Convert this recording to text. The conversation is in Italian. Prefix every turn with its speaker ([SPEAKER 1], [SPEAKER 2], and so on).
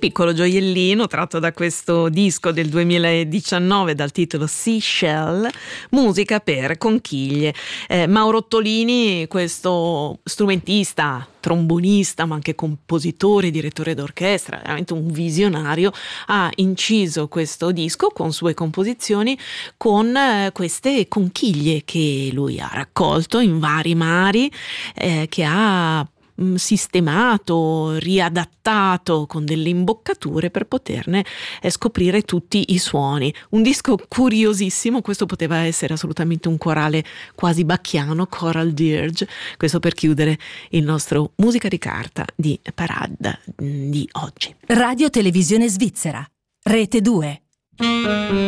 [SPEAKER 1] piccolo gioiellino tratto da questo disco del 2019 dal titolo Seashell, musica per conchiglie. Mauro Ottolini, questo strumentista, trombonista ma anche compositore, direttore d'orchestra, veramente un visionario, ha inciso questo disco con sue composizioni con queste conchiglie che lui ha raccolto in vari mari, che ha sistemato, riadattato con delle imboccature per poterne scoprire tutti i suoni. Un disco curiosissimo, questo poteva essere assolutamente un corale quasi bacchiano, choral dirge, questo per chiudere il nostro Musica di Carta di Parade di oggi.
[SPEAKER 2] Radio Televisione Svizzera, Rete 2.